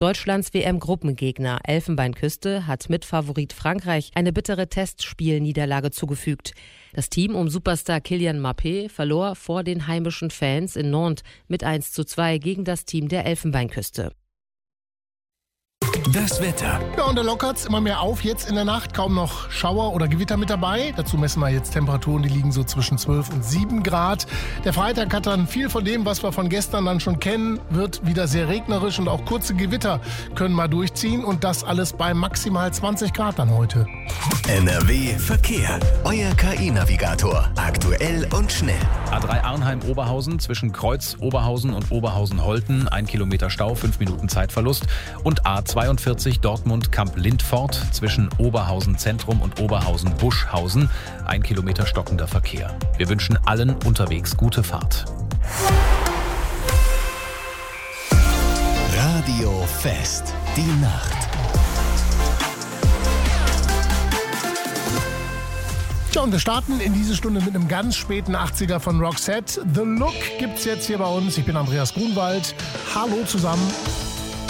Deutschlands WM-Gruppengegner Elfenbeinküste hat Mitfavorit Frankreich eine bittere Testspielniederlage zugefügt. Das Team um Superstar Kylian Mbappé verlor vor den heimischen Fans in Nantes mit 1:2 gegen das Team der Elfenbeinküste. Das Wetter. Ja, und da lockert's immer mehr auf. Jetzt in der Nacht kaum noch Schauer oder Gewitter mit dabei. Dazu messen wir jetzt Temperaturen, die liegen so zwischen 12 und 7 Grad. Der Freitag hat dann viel von dem, was wir von gestern dann schon kennen, wird wieder sehr regnerisch und auch kurze Gewitter können mal durchziehen. Und das alles bei maximal 20 Grad dann heute. NRW Verkehr. Euer KI-Navigator. Aktuell und schnell. A3 Arnheim-Oberhausen zwischen Kreuz Oberhausen und Oberhausen-Holten. 1 Kilometer Stau, 5 Minuten Zeitverlust. Und A42 Dortmund-Kamp-Lindfort zwischen Oberhausen Zentrum und Oberhausen-Buschhausen. 1 Kilometer stockender Verkehr. Wir wünschen allen unterwegs gute Fahrt. Radio Fest. Die Nacht. Ja, und wir starten in diese Stunde mit einem ganz späten 80er von Roxette. The Look gibt's jetzt hier bei uns. Ich bin Andreas Grunwald. Hallo zusammen.